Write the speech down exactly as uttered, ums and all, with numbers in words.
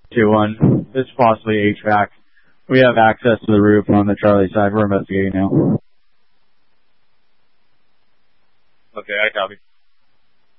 two one. This is possibly H V A C. We have access to the roof on the Charlie side. We're investigating now. Okay, I copy.